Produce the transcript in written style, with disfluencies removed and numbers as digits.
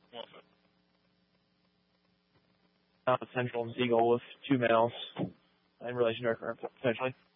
Central Seagull with 2 males in relation to her current, potentially.